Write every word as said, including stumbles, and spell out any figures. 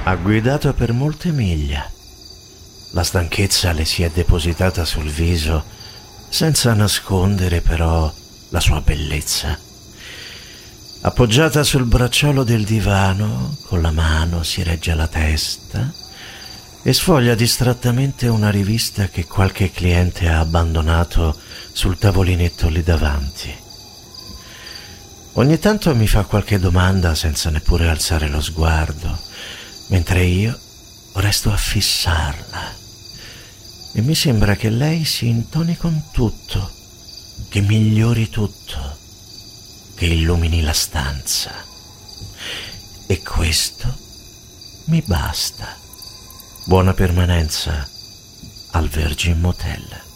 Ha guidato per molte miglia. La stanchezza le si è depositata sul viso, senza nascondere però la sua bellezza. Appoggiata sul bracciolo del divano, con la mano si regge la testa e sfoglia distrattamente una rivista che qualche cliente ha abbandonato sul tavolinetto lì davanti. Ogni tanto mi fa qualche domanda senza neppure alzare lo sguardo, mentre io resto a fissarla. E mi sembra che lei si intoni con tutto, che migliori tutto, che illumini la stanza. E questo mi basta. Buona permanenza al Virgin Motel.